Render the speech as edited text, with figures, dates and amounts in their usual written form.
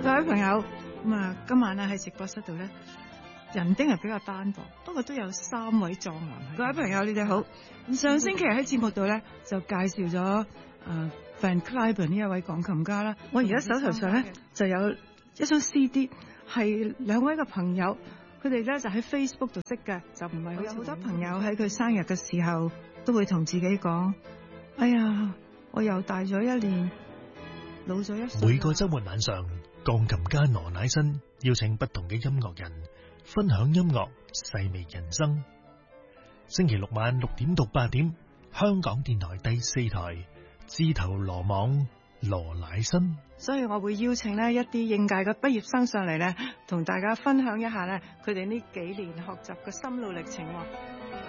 各位朋友，今晚喺直播室度咧，人丁係比較單薄，不過都有3位壯男。各位朋友，你哋好。上星期喺節目度咧就介紹咗Van Cliburn 呢一位鋼琴家啦。我而家手頭上咧就有一張 CD， 係2位嘅朋友，佢哋咧就喺 Facebook 度識嘅，就唔係有好多朋友喺佢生日嘅時候都會同自己講：哎呀，我又大咗1年，老咗1歲。 每個週末晚上，鋼琴家羅乃新邀請不同嘅音樂人分享音樂，細味人生。星期六晚6點到8點，香港電台第4台，自投羅網，羅乃新。 所以我會邀請呢一啲應屆嘅畢業生上嚟咧，同大家分享一下咧佢哋呢幾年學習嘅心路歷程。